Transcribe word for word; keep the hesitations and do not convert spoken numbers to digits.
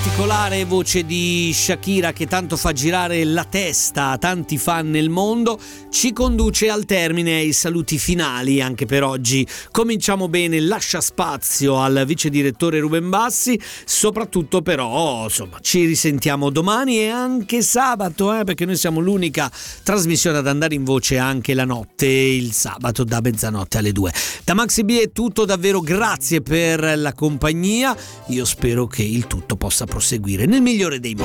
particolare voce di Shakira, che tanto fa girare la testa a tanti fan nel mondo, ci conduce al termine, ai saluti finali anche per oggi. Cominciamo bene, lascia spazio al vice direttore Ruben Bassi, soprattutto però insomma ci risentiamo domani e anche sabato, eh, perché noi siamo l'unica trasmissione ad andare in voce anche la notte, il sabato da mezzanotte alle due. Da Maxi B è tutto, davvero grazie per la compagnia, io spero che il tutto possa proseguire nel migliore dei modi.